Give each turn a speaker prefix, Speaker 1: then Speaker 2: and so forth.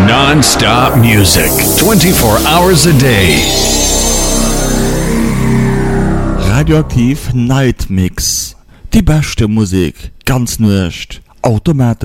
Speaker 1: Non-stop music, 24 hours a day.
Speaker 2: Radioaktiv Night Mix. Die beste Musik, ganz nicht automatisch.